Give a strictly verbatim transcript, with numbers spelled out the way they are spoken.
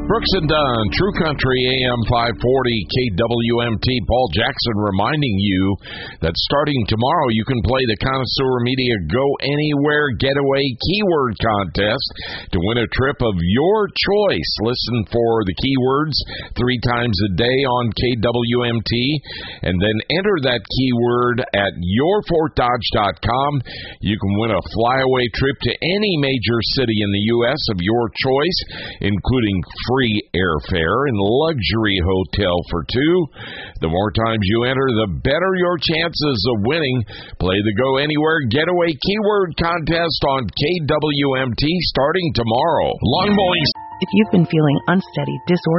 Brooks and Dunn, True Country A M five forty, K W M T. Paul Jackson reminding you that starting tomorrow you can play the Connoisseur Media Go Anywhere Getaway Keyword Contest to win a trip of your choice. Listen for the keywords three times a day on K W M T and then enter that keyword at your fort dodge dot com. You can win a flyaway trip to any major city in the U S of your choice, including free airfare and luxury hotel for two. The more times you enter, the better your chances of winning. Play the Go Anywhere Getaway Keyword Contest on K W M T starting tomorrow. Lawn mowing. If you've been feeling unsteady, disorganized,